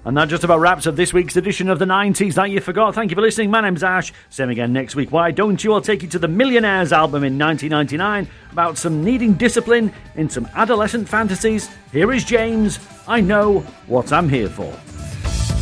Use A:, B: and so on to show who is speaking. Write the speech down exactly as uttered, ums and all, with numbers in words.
A: And that just about wraps up this week's edition of the nineties That You Forgot. Thank you for listening. My name's Ash. Same again next week. Why don't you? I'll take you to the Millionaires album in nineteen ninety-nine about some needing discipline in some adolescent fantasies. Here is James. I know what I'm here for.